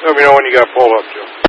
Let me know when you got to pull up, Joe.